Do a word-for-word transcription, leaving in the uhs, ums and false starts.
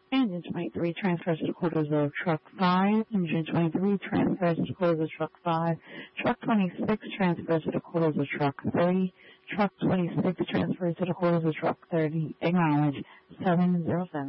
Engine twenty-three transfers to the quarters of truck five. Engine twenty-three transfers to the quarters of truck five. Truck twenty-six transfers to the quarters of truck three. Truck twenty-six transfers to the quarters of truck thirty. Acknowledge seven zero seven.